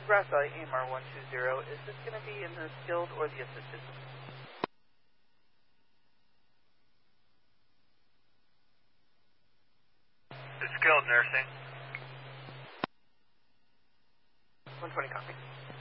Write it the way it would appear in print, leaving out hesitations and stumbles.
Grass Valley AMR 120. Is this going to be in the skilled or the assisted? It's skilled nursing. 120 copy.